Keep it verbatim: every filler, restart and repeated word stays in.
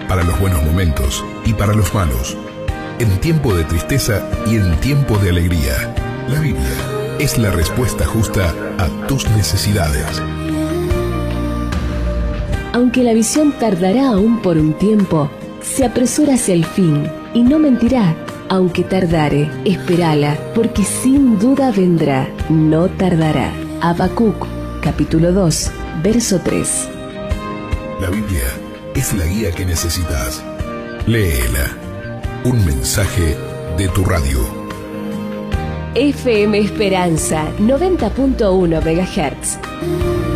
para los buenos momentos y para los malos, en tiempo de tristeza y en tiempo de alegría. La Biblia es la respuesta justa a tus necesidades. Aunque la visión tardará aún por un tiempo, se apresura hacia el fin y no mentirá. Aunque tardare, espérala, porque sin duda vendrá, no tardará. Habacuc, capítulo dos, verso tres. La Biblia es la guía que necesitas. Léela. Un mensaje de tu radio. F M Esperanza, noventa punto uno megahertz.